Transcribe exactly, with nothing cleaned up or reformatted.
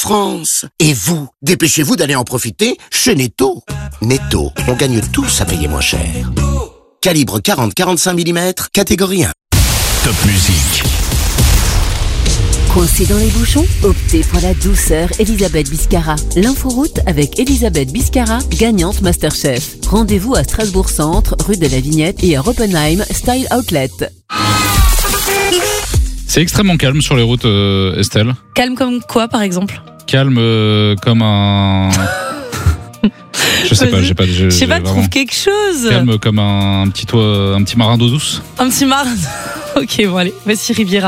France. Et vous, dépêchez-vous d'aller en profiter chez Netto. Netto, on gagne tous à payer moins cher. Calibre quarante à quarante-cinq millimètres, catégorie un. Top musique. Coincé dans les bouchons? Optez pour la douceur Elisabeth Biscara. L'inforoute avec Elisabeth Biscara, gagnante Masterchef. Rendez-vous à Strasbourg Centre, rue de la Vignette et à Oppenheim Style Outlet. C'est extrêmement calme sur les routes, euh, Estelle. Calme comme quoi, par exemple? Calme euh, comme un... Je sais pas, j'ai pas... Je sais pas, trouve quelque chose. Calme comme un, un petit toit, un petit marin d'eau douce. Un petit marin. Ok, bon allez, voici Riviera.